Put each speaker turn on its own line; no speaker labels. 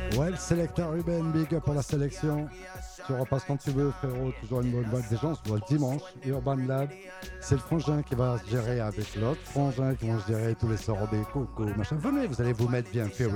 Ouais, le sélecteur Ruben, big up pour la sélection. Tu repasses quand tu veux, frérot. Toujours une bonne vibe. Déjà, on se voit le dimanche. Urban Lab. C'est le frangin qui va se gérer avec l'autre frangin qui vont se gérer tous les sorbets, coco, machin. Venez, vous allez vous mettre bien. Fait